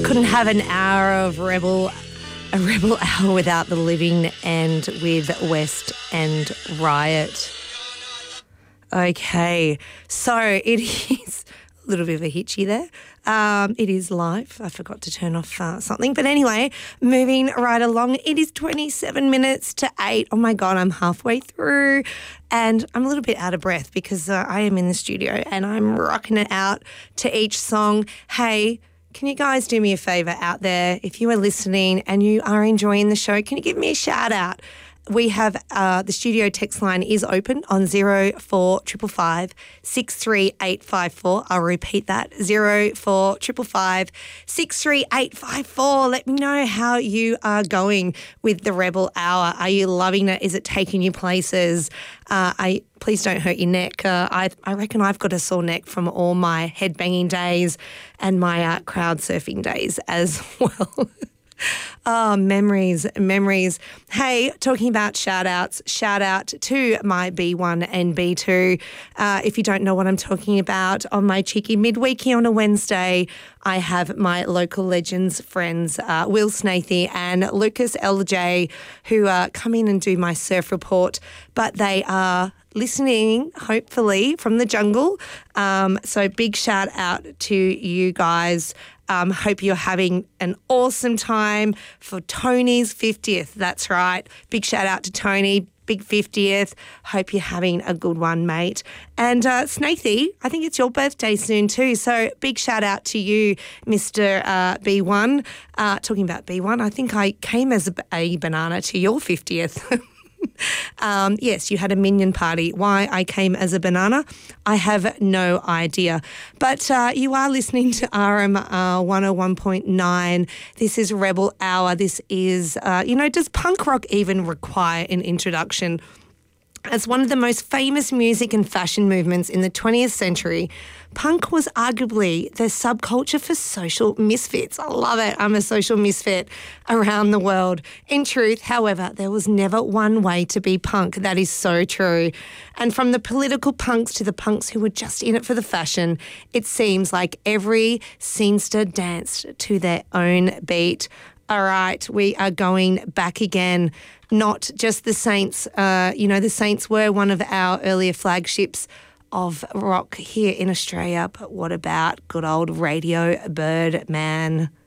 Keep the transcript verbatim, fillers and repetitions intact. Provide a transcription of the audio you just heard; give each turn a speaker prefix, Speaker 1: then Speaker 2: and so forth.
Speaker 1: Couldn't have an hour of Rebel, a Rebel hour without The Living and with West End Riot. Okay, so it is a little bit of a hitchy there. Um, it is live. I forgot to turn off uh, something. But anyway, moving right along. It is twenty-seven minutes to eight. Oh, my God, I'm halfway through and I'm a little bit out of breath because uh, I am in the studio and I'm rocking it out to each song. Hey, can you guys do me a favour out there? If you are listening and you are enjoying the show, can you give me a shout out? We have uh, the studio text line is open on zero four five five six three eight five four. I'll repeat that, zero four five five six three eight five four. Let me know how you are going with the Rebel Hour. Are you loving it? Is it taking you places? Uh, I please don't hurt your neck. Uh, I I reckon I've got a sore neck from all my headbanging days and my uh, crowd surfing days as well. Oh, memories, memories. Hey, talking about shout-outs, shout-out to my B one and B two. Uh, if you don't know what I'm talking about, on my cheeky midweeky on a Wednesday, I have my local legends friends, uh, Will Snathy and Lucas L J, who uh, come in and do my surf report, but they are listening, hopefully, from the jungle. Um, so big shout out to you guys. Um, hope you're having an awesome time for Tony's fiftieth. That's right. Big shout out to Tony. Big fiftieth. Hope you're having a good one, mate. And uh, Snathy, I think it's your birthday soon too. So big shout out to you, Mister Uh, B one. Uh, talking about B one, I think I came as a, a banana to your fiftieth. Um, yes, you had a minion party. Why I came as a banana, I have no idea. But uh, you are listening to R M R one oh one point nine. This is Rebel Hour. This is, uh, you know, does punk rock even require an introduction? As one of the most famous music and fashion movements in the twentieth century, punk was arguably the subculture for social misfits. I love it. I'm a social misfit around the world. In truth, however, there was never one way to be punk. That is so true. And from the political punks to the punks who were just in it for the fashion, it seems like every scenester danced to their own beat. All right, we are going back again. Not just the Saints. Uh, you know, the Saints were one of our earlier flagships of rock here in Australia. But what about good old Radio Birdman?